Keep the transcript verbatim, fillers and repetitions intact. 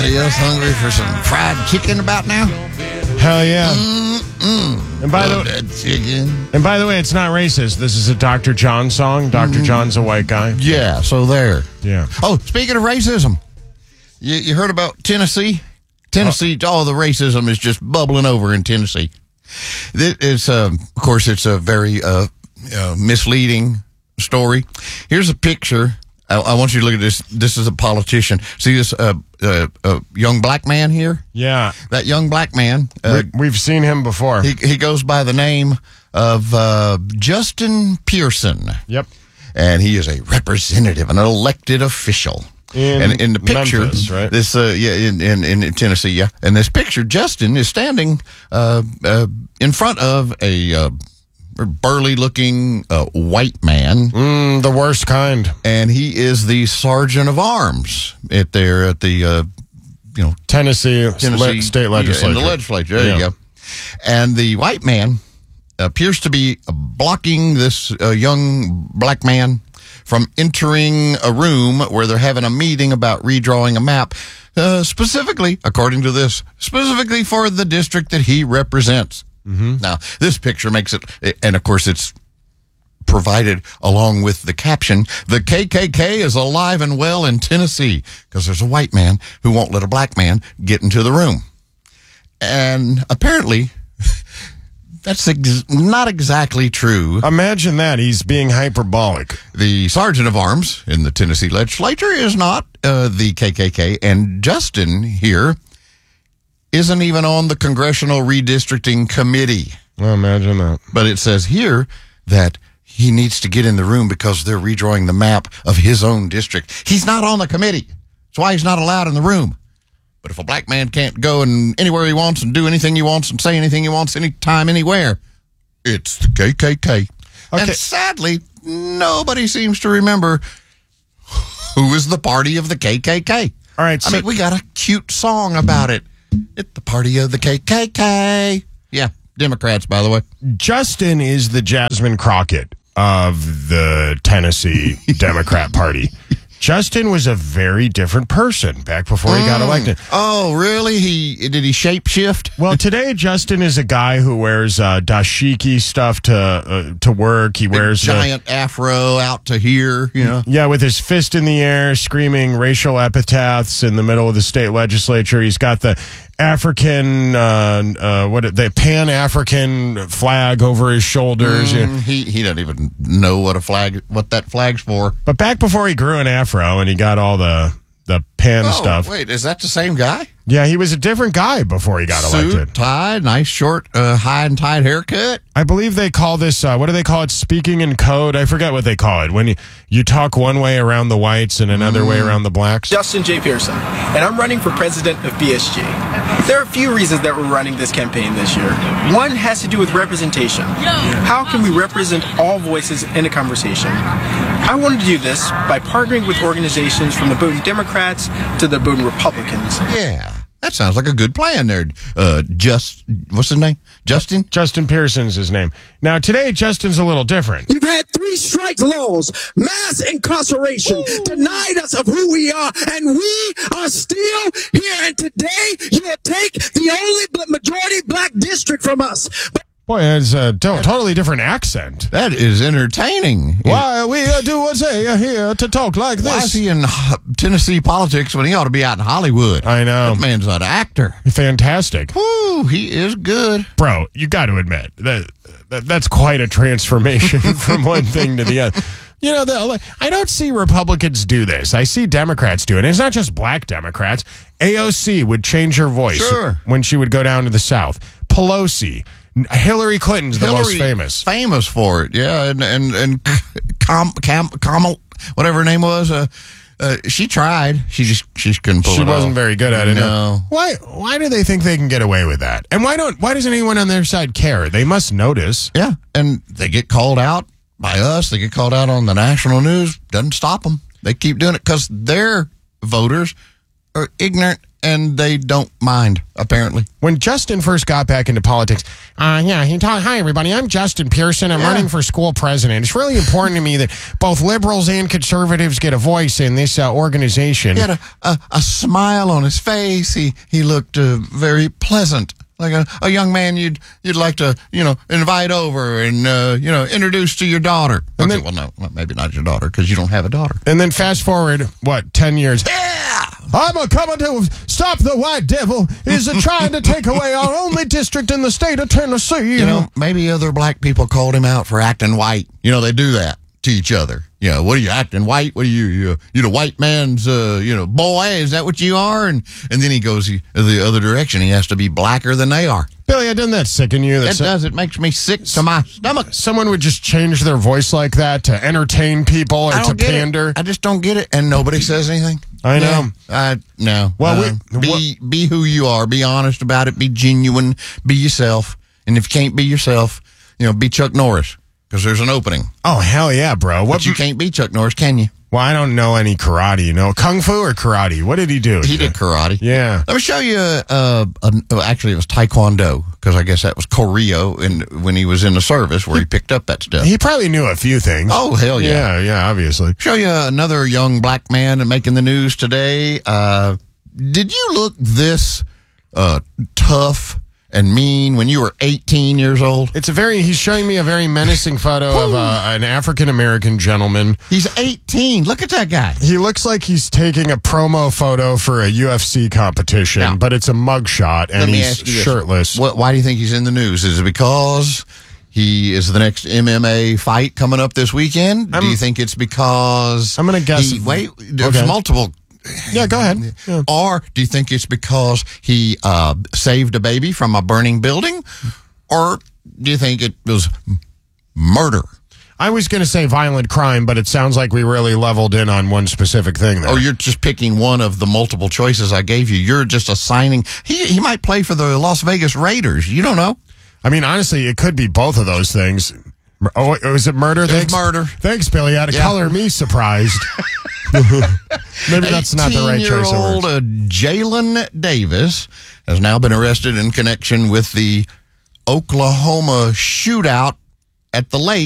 Anybody else hungry for some fried chicken about now? Hell yeah. Mm-mm. And by the Love that chicken. And by the way, it's not racist. This is a Doctor John song. Doctor John's a white guy. Yeah, so there. Yeah. Oh, speaking of racism, you, you heard about Tennessee? Tennessee, all the racism is just bubbling over in Tennessee. It's, uh, of course, it's a very uh, uh, misleading story. Here's a picture. I, I want you to look at this. This is a politician. See this uh, uh, uh, young black man here? Yeah. That young black man. Uh, we, we've seen him before. He, he goes by the name of uh, Justin Pearson. Yep. And he is a representative, an elected official. In and in the picture, Memphis, right? this uh, yeah, in, in in Tennessee, yeah. And this picture, Justin is standing uh, uh, in front of a uh, burly-looking uh, white man, mm, the worst kind, and he is the sergeant of arms at there at the uh, you know Tennessee, Tennessee state legislature. In the legislature, there yeah. you go. And the white man appears to be blocking this uh, young black man from entering a room where they're having a meeting about redrawing a map, uh, specifically, according to this, specifically for the district that he represents. Mm-hmm. Now, this picture makes it, and of course it's provided along with the caption, "The K K K is alive and well in Tennessee," because there's a white man who won't let a black man get into the room. And apparently, that's ex- not exactly true. Imagine that. He's being hyperbolic. The sergeant of arms in the Tennessee legislature is not uh, the K K K, and Justin here isn't even on the Congressional Redistricting Committee. Well, imagine that. But it says here that he needs to get in the room because they're redrawing the map of his own district. He's not on the committee. That's why he's not allowed in the room. But if a black man can't go and anywhere he wants and do anything he wants and say anything he wants anytime, anywhere, it's the K K K. Okay. And sadly, nobody seems to remember who is the party of the K K K. All right. I So- mean, we got a cute song about it. It's the party of the K K K. Yeah, Democrats, by the way. Justin is the Jasmine Crockett of the Tennessee Democrat Party. Justin was a very different person back before he got elected. Oh, really? He did he shapeshift? Well, today Justin is a guy who wears uh, dashiki stuff to uh, to work. He wears a giant afro out to here, you know. Yeah, with his fist in the air, screaming racial epithets in the middle of the state legislature. He's got the African, uh, uh, what the Pan African flag over his shoulders. Mm, he he doesn't even know what a flag, what that flag's for. But back before he grew an afro and he got all the the Pan oh, stuff. Wait, is that the same guy? Yeah, he was a different guy before he got Suit, elected. tie, nice short, uh, high and tight haircut. I believe they call this, uh, what do they call it? Speaking in code? I forget what they call it. When you, you talk one way around the whites and another mm. way around the blacks. Justin J. Pearson, and I'm running for president of B S G. There are a few reasons that we're running this campaign this year. One has to do with representation. How can we represent all voices in a conversation? I wanted to do this by partnering with organizations from the Bowdoin Democrats to the Bowdoin Republicans. Yeah. That sounds like a good plan there. Uh, just, what's his name? Justin? Justin Pearson's his name. Now, today, Justin's a little different. You've had three strike laws, mass incarceration, Ooh. denied us of who we are, and we are still here. And today, you'll take the only majority black district from us. But Boy, it's a to- totally different accent. That is entertaining. Why we uh, do what say uh, here to talk like this? Why is he in Tennessee politics when he ought to be out in Hollywood? I know. That man's an actor. Fantastic. Woo, he is good. Bro, you got to admit, that, that that's quite a transformation from one thing to the other. You know, the, I don't see Republicans do this. I see Democrats do it. And it's not just black Democrats. A O C would change her voice sure. when she would go down to the South. Pelosi. Hillary Clinton's the Hillary, most famous. Famous for it, yeah. And and and Kam, Kam, Kamal, whatever her name was, uh, uh, she tried. She just she couldn't pull she it off. She wasn't very good at it. No. Why why do they think they can get away with that? And why don't why doesn't anyone on their side care? They must notice. Yeah, and they get called out by us. They get called out on the national news. Doesn't stop them. They keep doing it because their voters are ignorant and they don't mind, apparently. When Justin first got back into politics, uh, yeah, he taught, hi, everybody, I'm Justin Pearson. I'm Yeah. running for school president. It's really important to me that both liberals and conservatives get a voice in this uh, organization. He had a, a, a smile on his face. He he looked uh, very pleasant, like a, a young man you'd you'd like to, you know, invite over and, uh, you know, introduce to your daughter. And Okay, then- well, no, well, maybe not your daughter because you don't have a daughter. And then fast forward, what, ten years? Yeah! I'm a coming to stop the white devil is a trying to take away our only district in the state of Tennessee. You know, maybe other black people called him out for acting white. You know, they do that to each other. You know, what are you acting white? What are you, you, you the white man's, uh, you know, boy? Is that what you are? And and then he goes he, the other direction. He has to be blacker than they are. Billy, doesn't that sicken you? That It so- does. It makes me sick to my stomach. someone would just change their voice like that to entertain people or I to don't get pander. it. I just don't get it, and nobody says anything. I know. No, I no. Well, Uh, we- be be who you are. Be honest about it. Be genuine. Be yourself. And if you can't be yourself, you know, be Chuck Norris because there's an opening. Oh, hell yeah, bro. What? But you can't be Chuck Norris, can you? Well, I don't know any karate. You know, kung fu or karate? What did he do? He did karate. Yeah. Let me show you. Uh, a, well, actually, it was Taekwondo because I guess that was Koryo, and when he was in the service where he picked up that stuff. He probably knew a few things. Oh hell yeah! yeah, yeah, obviously. Show you another young black man making the news today. Uh, did you look this uh, tough and mean when you were eighteen years old? It's a very, he's showing me a very menacing photo of uh, an African-American gentleman. He's eighteen. Look at that guy. He looks like he's taking a promo photo for a U F C competition, Now, but it's a mugshot and Let me he's ask you this. shirtless. What, why do you think he's in the news? Is it because he is the next M M A fight coming up this weekend? do I'm- you think it's because I'm gonna guess- he- wait, there's Okay. multiple. Yeah, go ahead. Yeah. Or do you think it's because he uh, saved a baby from a burning building? Or do you think it was murder? I was going to say violent crime, but it sounds like we really leveled in on one specific thing there. Or you're just picking one of the multiple choices I gave you. You're just assigning. He he might play for the Las Vegas Raiders. You don't know. I mean, honestly, it could be both of those things. Oh, was it murder? was Thanks, murder. Thanks, Billy. Out of Yeah. color me surprised. Maybe that's not the right choice of eighteen-year-old words. uh, Jalen Davis has now been arrested in connection with the Oklahoma shootout at the lake.